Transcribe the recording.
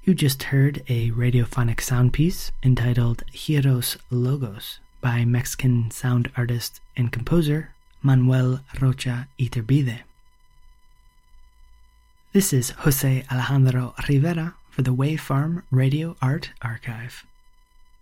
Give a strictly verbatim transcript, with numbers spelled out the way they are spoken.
You just heard a radiophonic sound piece entitled Giros Logos by Mexican sound artist and composer Manuel Rocha Iturbide. This is Jose Alejandro Rivera for the Wavefarm Radio Art Archive.